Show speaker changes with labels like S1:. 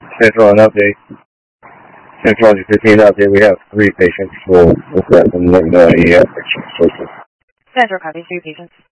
S1: Central, an update. Central, 15 update. We have 3 patients. We'll let them know you have pictures.
S2: Central, copy 3 patients.